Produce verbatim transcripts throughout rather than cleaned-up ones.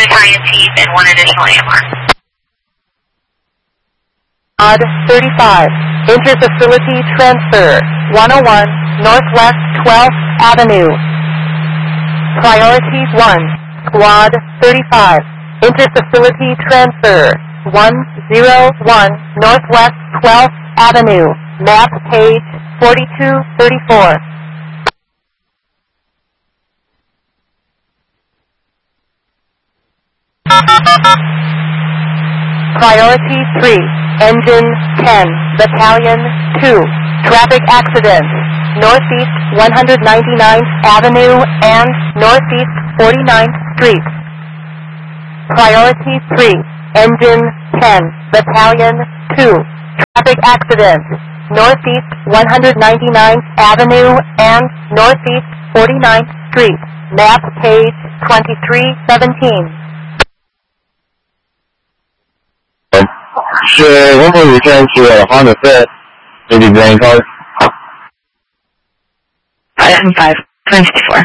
Italian team and one additional A M R. Odd thirty-five. Interfacility transfer. one oh one Northwest twelfth Avenue. Priority one. Squad thirty-five. Interfacility transfer. one oh one Northwest twelfth Avenue. Map page forty-two thirty-four. Priority three. Engine ten. Battalion two. Traffic accident. Northeast one hundred ninety-ninth Avenue and Northeast forty-ninth Street. Priority three. Engine ten. Battalion two. Traffic accident. Northeast one hundred ninety-ninth Avenue and Northeast forty-ninth Street. Map page twenty-three seventeen. 是 one more return to a Honda Fit, maybe grain car. five and five, twenty sixty-four.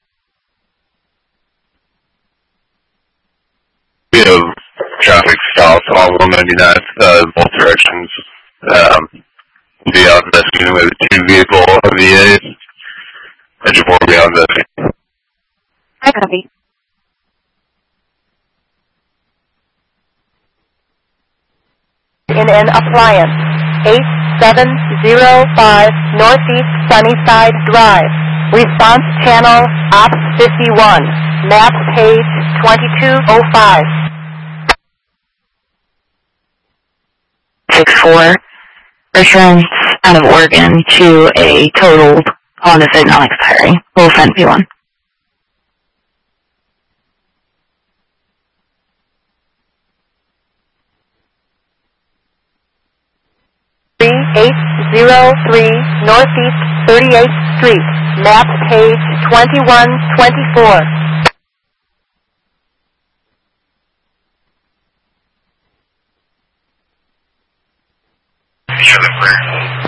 We have traffic stops on one ninety-nine, uh, both directions. Um, we'll be out investigating with two vehicle V As. Engine four will be out investigating. I copy. In an appliance. eight seven zero five Northeast Sunnyside Drive. Response channel Ops fifty-one. Map page twenty-two oh five. six four. Returns out of Oregon to a totaled Honda Fit non-expiring. We'll send P one. eight zero three Northeast thirty-eighth Street. Map page twenty-one twenty-four. Sure,